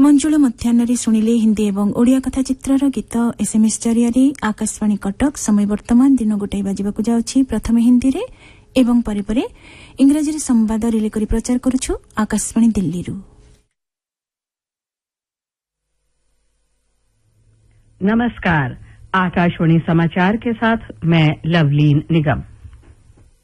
मंजुल मध्याह्न शुणिले हिंदी एवं ओडिया कथा चित्रर गीत एसएमएस जरिया आकाशवाणी कटक समय वर्तमान दिन 1 बाजिबाकु जाउछि। प्रथमे हिंदी रे एवं परे परे इंग्रजी रे संवाद रिले करी प्रचार करूछु आकाशवाणी दिल्ली रु। नमस्कार, आकाशवाणी समाचार के साथ मैं लवलीन निगम।